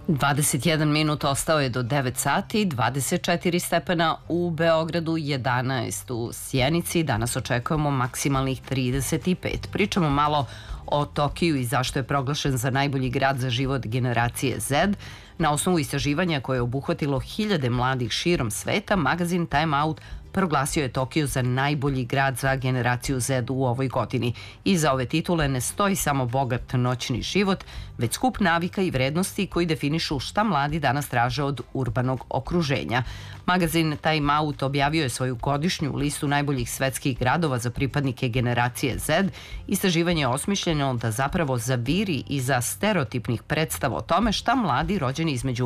21 minut ostao je do 9 sati, 24 stepena u Beogradu, 11 u Sjenici. Danas očekujemo maksimalnih 35. Pričamo malo o Tokiju i zašto je proglašen za najbolji grad za život generacije Z. Na osnovu istraživanja koje je obuhvatilo hiljade mladih širom sveta, magazin Time Out proglasio je Tokio za najbolji grad za generaciju Z u ovoj godini. Iza ove titule ne stoji samo bogat noćni život, već skup navika i vrednosti koji definišu šta mladi danas traže od urbanog okruženja. Magazin Time Out objavio je svoju godišnju listu najboljih svetskih gradova za pripadnike generacije Z. Istraživanje je osmišljeno da zapravo zaviri iza stereotipnih predstava o tome šta mladi rođeni između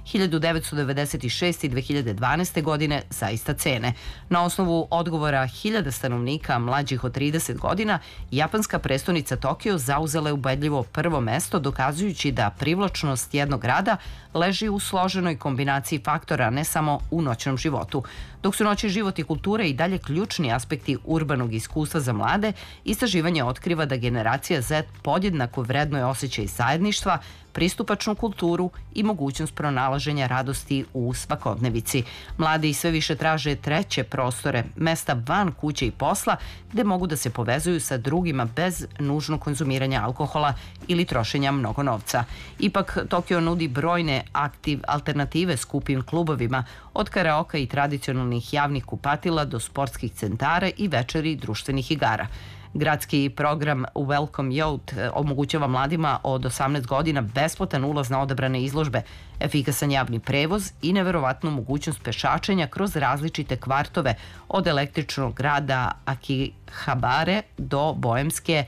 1996. i 2012. godine zaista cene. Na osnovu odgovora hiljada stanovnika mlađih od 30 godina, japanska prestonica Tokio zauzela je ubedljivo prvo mesto, dokazujući da privlačnost jednog grada leži u složenoj kombinaciji faktora, ne samo u noćnom životu. Dok su noćni život i kultura i dalje ključni aspekti urbanog iskustva za mlade, istraživanje otkriva da generacija Z podjednako vrednuje osjećaj zajedništva, pristupačnu kulturu i mogućnost pronalaženja radosti u svakodnevici. Mladi sve više traže treće prostore, mesta van kuće i posla, gde mogu da se povezuju sa drugima bez nužnog konzumiranja alkohola ili trošenja mnogo novca. Ipak, Tokio nudi brojne alternative skupim klubovima, od karaoka i tradicionalnih javnih kupatila do sportskih centara i večeri društvenih igara. Gradski program Welcome Youth omogućava mladima od 18 godina besplatan ulaz na odabrane izložbe, efikasan javni prevoz i neverovatnu mogućnost pešačenja kroz različite kvartove, od električnog grada Akihabare do boemske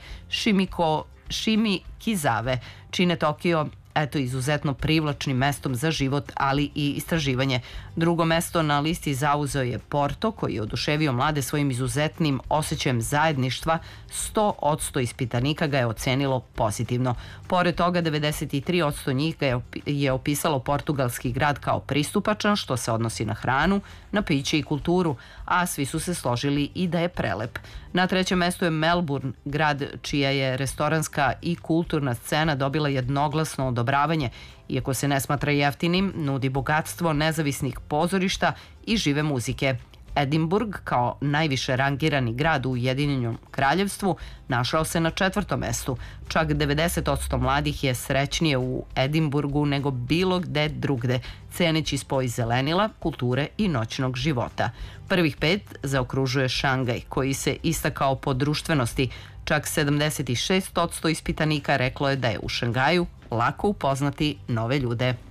Shimikizave, čine Tokio izuzetno privlačnim mestom za život, ali i istraživanje. Drugo mesto na listi zauzeo je Porto, koji je oduševio mlade svojim izuzetnim osjećajem zajedništva. 100% ispitanika ga je ocenilo pozitivno. Pored toga, 93% njih ga je opisalo portugalski grad kao pristupačan, što se odnosi na hranu, na piće i kulturu, a svi su se složili i da je prelep. Na trećem mestu je Melbourne, grad čija je restoranska i kulturna scena dobila jednoglasno odobravanje. Iako se ne smatra jeftinim, nudi bogatstvo nezavisnih pozorišta i žive muzike. Edinburgh, kao najviše rangirani grad u Ujedinjenom kraljevstvu, našao se na 4. mestu. Čak 90% mladih je srećnije u Edinburgu nego bilo gde drugde, ceneći spoj zelenila, kulture i noćnog života. Prvih 5 zaokružuje Šangaj, koji se istakao po društvenosti. Čak 76% ispitanika reklo je da je u Šangaju lako upoznati nove ljude.